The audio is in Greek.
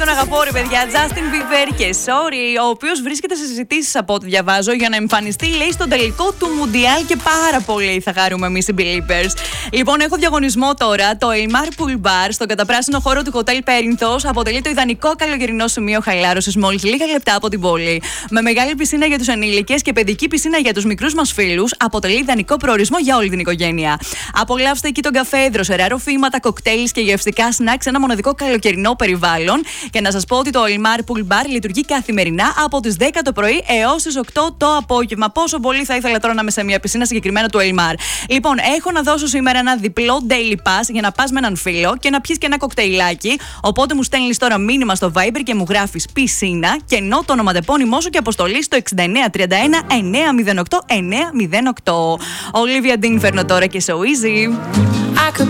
Τον αγαπώ, ρε παιδιά, Justin Bieber και Sorry, ο οποίος βρίσκεται σε συζητήσεις από ό,τι διαβάζω για να εμφανιστεί, λέει, στον τελικό του Μουντιάλ και πάρα πολύ θα χαρούμε εμείς οι Believers. Λοιπόν, έχω διαγωνισμό τώρα. Το Elmar Pool Bar στο καταπράσινο χώρο του Hotel Πέρινθος αποτελεί το ιδανικό καλοκαιρινό σημείο χαλάρωσης μόλις λίγα λεπτά από την πόλη. Με μεγάλη πισίνα για τους ενήλικες και παιδική πισίνα για τους μικρούς μας φίλους, αποτελεί ιδανικό προορισμό για όλη την οικογένεια. Απολαύστε εκεί τον καφέ, δροσερά ροφήματα, κοκτέιλ και γευστικά σνακ σε ένα μοναδικό καλοκαιρινό περιβάλλον. Και να σας πω ότι το Elmar Pool Bar λειτουργεί καθημερινά από τις 10 το πρωί έως τις 8 το απόγευμα. Πόσο πολύ θα ήθελα τώρα να είμαι σε μια πισίνα συγκεκριμένα του Elmar. Λοιπόν, έχω να δώσω σήμερα ένα διπλό daily pass για να πας με έναν φίλο και να πιεις και ένα κοκτέιλάκι. Οπότε μου στέλνεις τώρα μήνυμα στο Viber και μου γράφεις πισίνα και ενώ το ονοματεπώνυμό σου και αποστολή στο 6931 908 908. Olivia Dean φέρνω τώρα και So Easy.